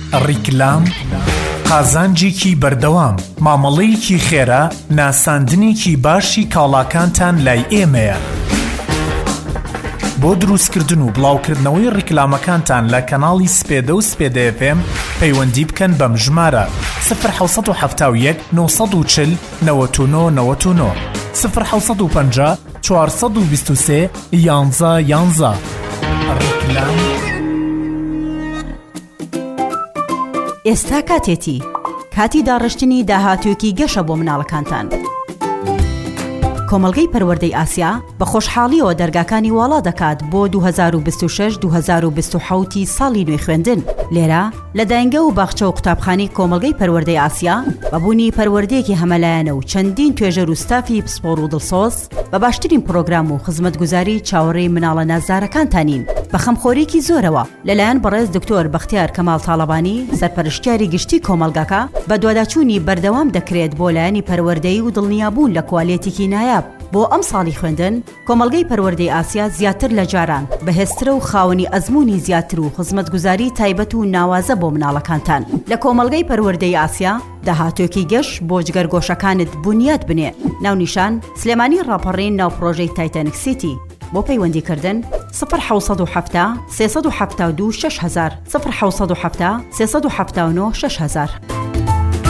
ڕیکلام قازانجێکی بەردەوام مامەڵەیەکی خێرا ناساندنێکی باشی کاڵاکانتان لای ئێمەیە. بۆ دروستکردن و بڵاوکردنەوەی ڕیکلامەکانتان لە کەناڵی سپێدە و سپێدە FM پەیوەندی بکەن بەم ژمارە 1970 940 99 99 1950 423 11 11. ڕیکلام. ئێستا کاتێتی کاتی داڕشتنی داهاتوویەکی گەشە بۆ مناڵەکانتان. کۆمەڵگەی پەروەردەی ئاسیا بە خۆشحاڵیەوە دەرگاکانی واڵا دەکات بۆ 2026-2027 ساڵی نوێی خوێندن. لێرە لە داینگە و باخچە و قوتابخانەی کۆمەڵگەی پەروەردەی ئاسیا بەبوونی پەروەردەیەکی هەمەلایەنە و چەندین توێژەر و ستافی پسپۆڕ و دڵسۆز بە باشترین پرۆگرام و خزمەتگوزاری چاوەڕێی مناڵە نازدارەکانتانین بە خەمخۆرێکی زۆرەوە لەلایەن بەڕێز دکتۆر بەختیار کەماڵ تاڵەبانی سەرپەرشتیاری گشتی کۆمەلگاکە بە دواداچوونی بەردەوام دەکرێت بۆ لایەنی پەروەردەی و دڵنیابوون لە کوالێتێکی نایاب. بۆ ئەم ساڵی خوێندن کۆمەڵگەی پەروەردەی ئاسیا زیاتر لە جاران بەهێزترە و خاوەنی ئەزموونی زیاتر و خزمەتگوزاری تایبەت و ناوازە بۆ مناڵەکانتان. لە کۆمەڵگەی پەروەردەی ئاسیا داهاتوێکی گەشت بۆ جگەرگۆشەکانت بنیاد بنێ. ناونیشان سلێمانی ڕاپەڕین ناو پرۆژەی تایتانیک سیتی. بۆ پەیوەندیکردن 1970 372 6000 1970 379 6000.